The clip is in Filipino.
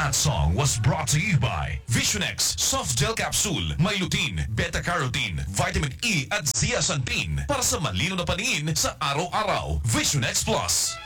That song was brought to you by Visionex Soft Gel Capsule, may lutein, beta-carotene, vitamin E at zeaxanthin para sa malino na paningin sa araw-araw. Visionex Plus.